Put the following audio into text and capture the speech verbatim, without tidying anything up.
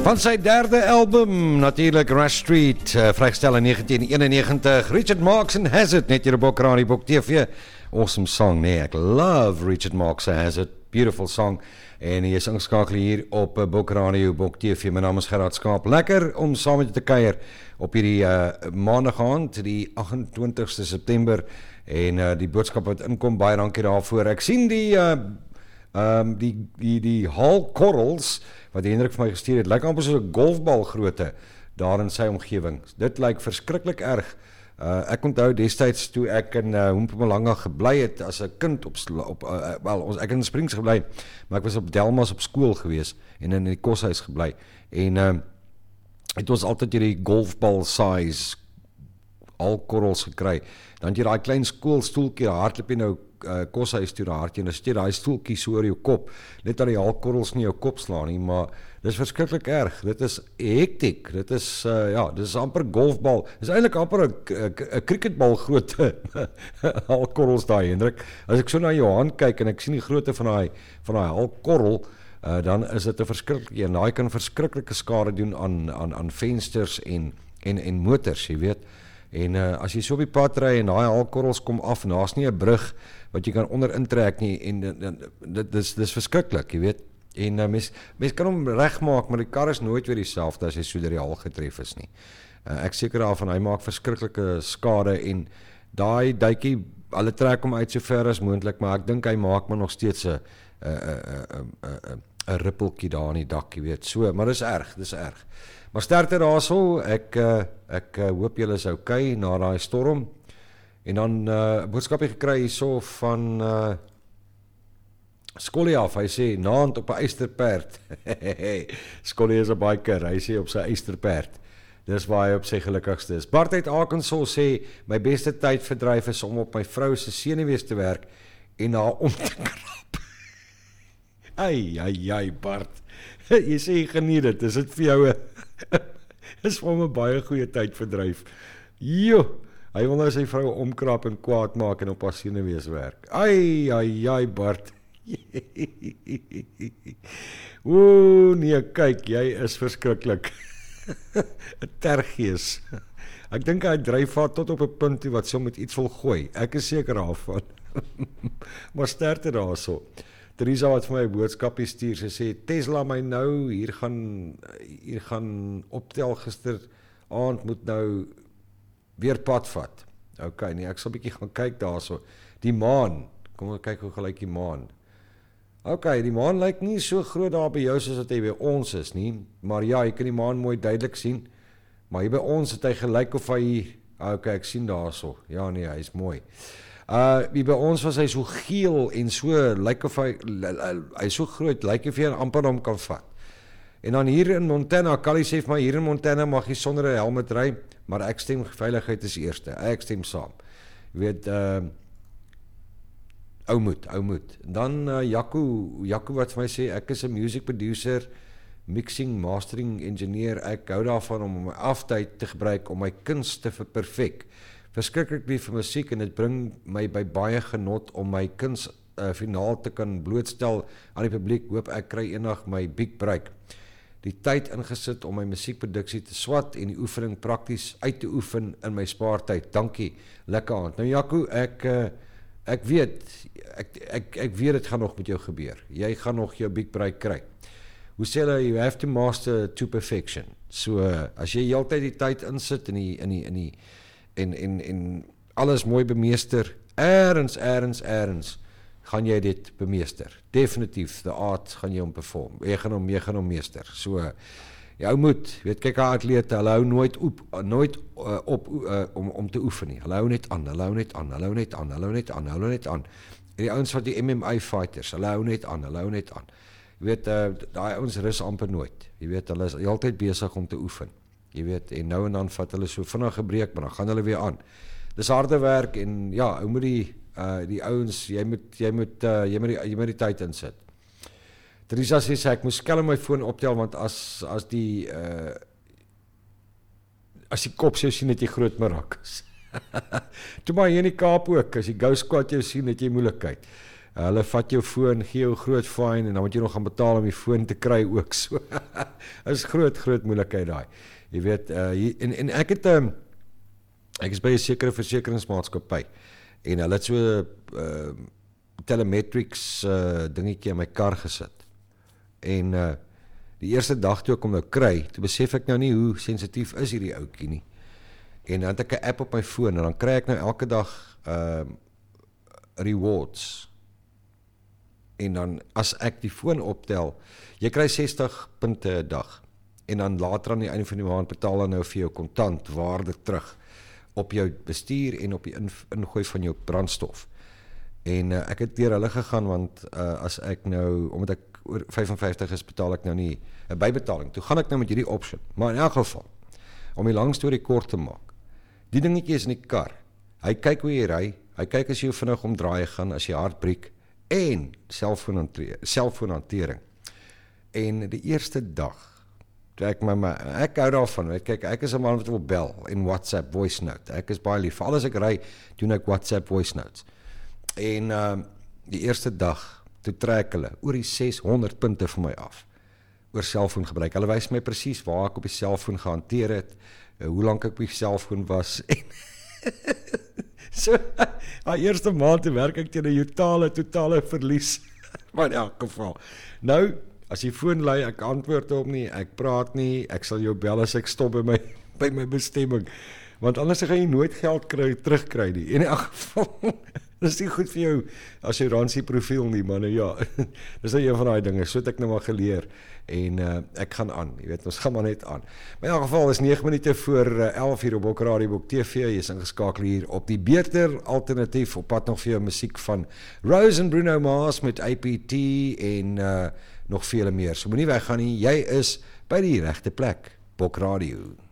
Van sy derde album, natuurlijk Rush Street, uh, vrygestel in negentien eenennegentig. Richard Marx en Hazard, net hier op Bokranie Boek T V. Awesome song, nee, ek love Richard Marx en Hazard, beautiful song. En hy is ingeskakel hier op uh, Bokranie Boek T V. My naam is Gerard Skaap. Lekker om saam met te kuier op hierdie uh, maandag aand, die agentwintigste September. En uh, die boodskap wat inkom, baie dankie daarvoor. Ek sien die... Uh, Um, die, die, die haalkorrels wat Hendrik vir my gestuur het, lyk amper soos 'n golfbal grootte daar in sy omgewing. Dit lyk verskriklik erg. Uh, ek onthou destyds toe ek in uh, Mpumalanga gebly het as 'n kind op, op uh, wel, ons ek in Springs gebly, maar ek was op Delmas op skool gewees en in die koshuis gebly. En uh, het ons altyd hierdie golfbal size haalkorrels gekry. Dan het jy daai klein skoolstoeltjie, hardloop jy nou uh, koshuis toe daar, en dan sit jy daai stoeltjie so oor jou kop, net dat die haalkorrels nie jou kop slaan nie, maar dit is verskriklik erg, dit is hektiek, dit is, uh, ja, dit is amper golfbal, dit is eintlik amper 'n cricketbal grootte haalkorrels daai, Hendrik. As ek so na jou hand kyk en ek sien die grootte van daai van daai haalkorrel, uh, dan is dit 'n verskriklike, en daai kan verskriklike skade doen aan aan aan vensters en en en motors, jy weet. En uh, as jy so op die pad ry en daai haalkorrels kom af en daar's nie 'n brug wat jy kan onder intrek nie en dit dis dis verskriklik, jy weet. En uh, mens mens kan hom regmaak, maar die kar is nooit weer dieselfde as hy so deur die haal getref is nie. Uh, ek seker daarvan hy maak verskriklike skade en daai duitjie, hulle trek hom uit so ver as moontlik, maar ek dink hy maak maar nog steeds 'n 'n 'n 'n 'n rippeltjie daar in die dak, jy weet. So, maar dis erg, dis erg. Maar sterkte daarso, ek uh, ek uh, hoop julle is okay na daai storm. En dan 'n uh, boodskapie gekry hierso van uh, Skollie af. Hy sê naand op 'n eysterperd. Skollie is 'n biker, hy sê op sy eysterperd. Dis waar hy op sy gelukkigste is. Bart uit Arkansas sê my beste tydverdryf is om op my vrou se senuwees te werk en haar om te krap. Ai ai ai Bart. Jy sê jy geniet dit. Is dit vir jou 'n is vir hom 'n baie goeie tydverdryf. Jo, hy wil nou sy vrou omkrap en kwaad maak en op haar senuwees werk. Ai, ai, ai, Bart. Oeh, nee, kyk, jy is verskriklik. 'n Tergees. Ek dink hy dryf haar tot op 'n punt wat sy met iets wil gooi. Ek is seker daarvan. Maar sterkte daarso. Teresa wat vir my 'n boodskapie stuur, sy sê, Tesla my nou, hier gaan, hier gaan optel gister aand, moet nou weer pad vat. Ok, nee, ek sal bietjie gaan kyk daarso. Die maan, kom ons kyk hoe gelyk die maan. Ok, die maan lyk nie so groot daar by jou soos wat hy by ons is nie, maar ja, jy kan die maan mooi duidelik sien, maar hier by ons het hy gelyk of hy, ok, ek sien daarso, ja nee, hy is mooi. Uh, by ons was hy so geel en so, lyk of hy, hy is so groot, lyk of jy amper hom kan vat. En dan hier in Montana, Callie sê vir my, hier in Montana mag jy sonder 'n helmet ry, maar ek stem veiligheid is eerste, ek stem saam. Jy weet, uh, ou moed, ou moed. Dan uh, Jaco, Jaco wat vir my sê, ek is 'n music producer, mixing, mastering engineer, ek hou daarvan om my aftyd te gebruik om my kuns te verperfek. Verskriklik lief vir musiek en dit bring my by baie genot om my kuns uh, finaal te kan blootstel aan die publiek. Hoop ek kry eendag my big break. Die tyd ingesit om my musiekproduksie te swat en die oefening prakties uit te oefen in my spaartyd. Dankie, lekker aand. Nou Jaco, ek uh, ek weet ek ek ek weet dit gaan nog met jou gebeur. Jy gaan nog jou big break kry. Hoe sê hulle, you have to master to perfection. So uh, as jy heeltyd die tyd insit in die in die in die en en en alles mooi bemeester, ergens ergens ergens gaan jy dit bemeester. Definitief, the art gaan jy hom perform. Jy gaan hom, jy gaan hom meester. So jy moet, weet kyk haar atlete, hulle hou nooit op nooit uh, op uh, om om te oefen nie. Hulle hou net aan, hulle hou net aan, hulle hou net aan, hulle hou net aan, hulle hou net aan. En die ouens wat die M M A fighters, hulle hou net aan, hulle hou net aan. Jy weet uh, daai ouens rus amper nooit. Jy weet hulle is altyd besig om te oefen. Jy weet, en nou en dan vat hulle so vinnig gebreek, maar dan gaan hulle weer aan. Dis harde werk en ja, ou moet die uh, die ouens, jy moet jy moet uh, jy moet die, jy moet die tyd insit. Teresa sê sy ek moes skelm my foon optel want as as die uh, as die kop sê sien dat jy groot mirakkels. Toe maar hier in die Kaap ook, as die Ghost Squad jou sien, het jy moeilikheid. Hulle vat jou foon, gee jou groot fine en dan moet jy nog gaan betaal om die foon te kry ook. So is groot groot moeilikheid daai. Jy weet uh, hier, en en ek het um, ek is by 'n sekere versekeringsmaatskappy en hulle het so 'n uh, telemetrics uh, dingetjie in my kar gesit. En uh, die eerste dag toe ek hom nou kry, toe besef ek nou nie hoe sensitief is hierdie ouetjie nie. En dan het ek 'n app op my foon en dan kry ek nou elke dag uh, rewards. En dan as ek die foon optel, jy kry sestig punte 'n dag. En dan later aan die einde van die maand betaal dan nou vir jou kontant waarde terug op jou bestuur en op die in, ingooi van jou brandstof. En uh, ek het deur hulle gegaan want uh, as ek nou, omdat ek oor vyf en vyftig is, betaal ek nou nie 'n bybetaling. Toe gaan ek nou met hierdie option. Maar in elk geval, om die lang storie kort te maak, die dingetjie is in die kar. Hy kyk hoe jy ry, hy kyk as jy vinnig omdraai gaan, as jy hard breek, en selfoonhantering. En die eerste dag, toe ek my, my ek hou daarvan, weet, kyk, ek is 'n man wat wil bel en WhatsApp voice note. Ek is baie lief, veral as ek ry, doen ek WhatsApp voice notes. En um, die eerste dag, toe trek hulle oor die ses honderd punte vir my af, oor selfoon gebruik. Hulle wys my presies waar ek op die selfoon gehanteer het, uh, hoe lank ek op die selfoon was, en so, die eerste maand te werk ek teen 'n totale, totale verlies, maar in elk geval. Nou, as die foon lui, ek antwoord op nie, ek praat nie, ek sal jou bel as ek stop by my, by my bestemming, want anders gaan jy nooit geld kry, terugkry nie, in elk geval, dit is nie goed vir jou assuransie profiel nie, man, ja, dis nou een van die dinge, so het ek nou maar geleer, en uh, ek gaan aan, jy weet, ons gaan maar net aan. Maar in elk geval is nege minute voor uh, elf hier op Bokradieboek T V, jy is ingeskakel hier op die beter alternatief, op pad nog vir jou musiek van Rose en Bruno Mars met A P T en uh, nog vele meer, so moenie weggaan nie, jy is by die regte plek, Bokradio.